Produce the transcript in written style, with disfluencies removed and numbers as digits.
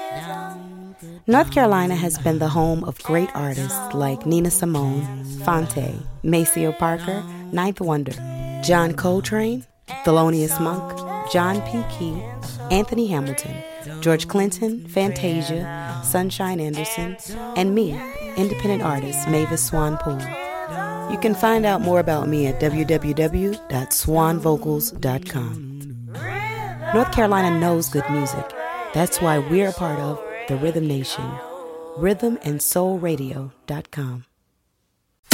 North Carolina has been the home of great artists like Nina Simone, Phonte, Maceo Parker, Ninth Wonder, John Coltrane, Thelonious Monk, John P. Key, Anthony Hamilton, George Clinton, Fantasia, Sunshine Anderson, and me, independent artist Mavis Swan Poole. You can find out more about me at www.swanvocals.com. North Carolina knows good music. That's why we're a part of the Rhythm Nation. RhythmandSoulRadio.com.